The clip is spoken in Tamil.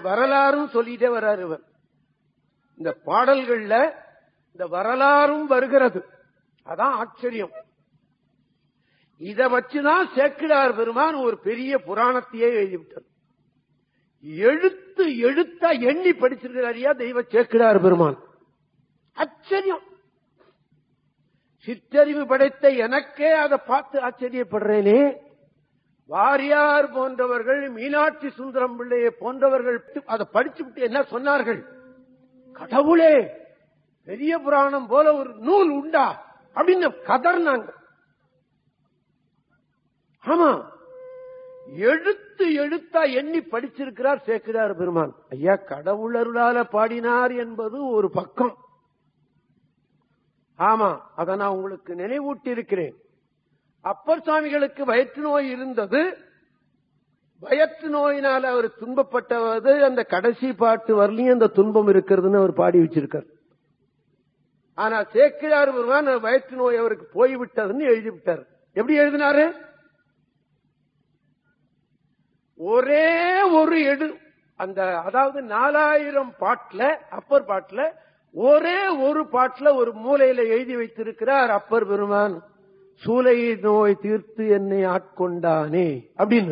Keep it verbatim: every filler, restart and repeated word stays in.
வரலாறும் சொல்லிட்டே வர்றாரு இவர். இந்த பாடல்கள்ல இந்த வரலாறும் வருகிறது. அதான் ஆச்சரியம். இத வச்சுதான் சேக்கிழார் பெருமான் ஒரு பெரிய புராணத்தையே எழுதிவிட்டார். எழுத்து எழுத்தா எண்ணி படிச்சிருக்கிறாரியா தெய்வ சேக்கிழார் பெருமான். ஆச்சரியம். சிற்றறிவு படைத்த எனக்கே அதை பார்த்து ஆச்சரியப்படுறேனே. வாரியார் போன்றவர்கள், மீனாட்சி சுந்தரம் பிள்ளையை போன்றவர்கள் அதை படிச்சுவிட்டு என்ன சொன்னார்கள்? கடவுளே, பெரிய புராணம் போல ஒரு நூல் உண்டா அப்படின்னு கதர்னாங்க. ஆமா, எழுத்து எழுத்தா எண்ணி படிச்சிருக்கிறார் சேக்கிழார் பெருமான். ஐயா, கடவுளருளால பாடினார் என்பது ஒரு பக்கம். ஆமா, அதை நான் உங்களுக்கு நினைவூட்டி இருக்கிறேன். அப்பர் சுவாமிகளுக்கு வயிற்று நோய் இருந்தது. வயிற்று நோயினால் அவர் துன்பப்பட்டவது அந்த கடைசி பாட்டு வரலையும் அந்த துன்பம் இருக்கிறதுன்னு அவர் பாடி வச்சிருக்கார். ஆனா சேக்கிழார் பெருமான் வயிற்று நோய் அவருக்கு போய்விட்டதுன்னு எழுதிவிட்டார். எப்படி எழுதினாரு? ஒரே ஒரு எடு அந்த அதாவது நாலாயிரம் பாட்டுல, அப்பர் பாட்டுல ஒரே ஒரு பாட்டுல ஒரு மூலையில எழுதி வைத்திருக்கிறார் அப்பர் பெருமான், சூலை நோய் தீர்த்து என்னை ஆட்கொண்டானே அப்படின்னு.